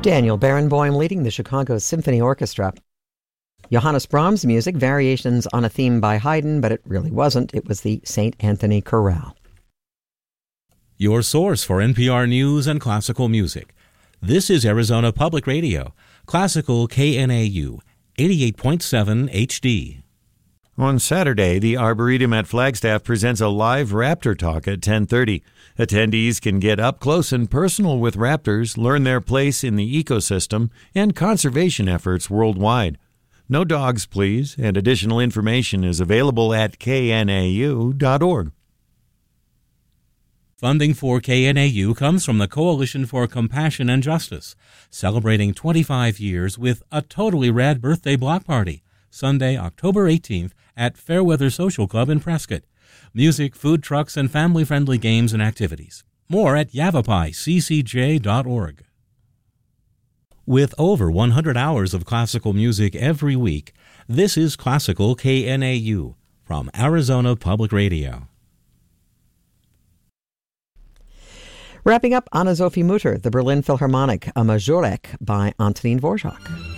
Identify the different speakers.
Speaker 1: Daniel Barenboim leading the Chicago Symphony Orchestra. Johannes Brahms' music, variations on a theme by Haydn, but it really wasn't. It was the St. Anthony Chorale.
Speaker 2: Your source for NPR news and classical music. This is Arizona Public Radio, Classical KNAU, 88.7 HD.
Speaker 3: On Saturday, the Arboretum at Flagstaff presents a live raptor talk at 10:30. Attendees can get up close and personal with raptors, learn their place in the ecosystem, and conservation efforts worldwide. No dogs, please, and additional information is available at knau.org.
Speaker 2: Funding for KNAU comes from the Coalition for Compassion and Justice, celebrating 25 years with a totally rad birthday block party, Sunday, October 18th at Fairweather Social Club in Prescott. Music, food trucks, and family-friendly games and activities. More at yavapai.ccj.org. With over 100 hours of classical music every week, this is Classical KNAU from Arizona Public Radio.
Speaker 1: Wrapping up Anna Sophie Mutter, the Berlin Philharmonic, a Majorek by Antonín Dvořák.